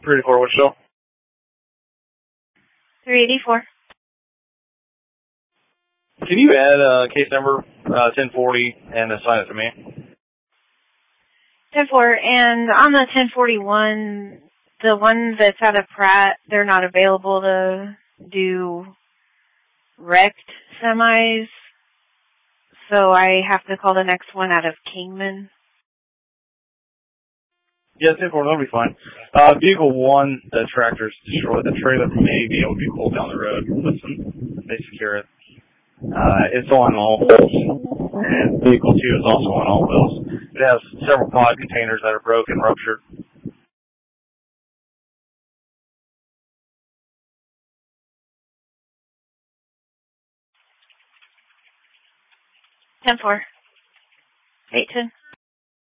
384, what's still? 384. Can you add case number 1040 and assign it to me? 10-4, and on the 1041, the one that's out of Pratt, they're not available to do wrecked semis, so I have to call the next one out of Kingman. Yeah, 1040, that'll be fine. Vehicle 1, the tractor's destroyed. The trailer may be able to be pulled down the road. Listen, they secure it. It's on all wheels, and vehicle 2 is also on all wheels. It has several pod containers that are broken, ruptured. Ten-4. 810.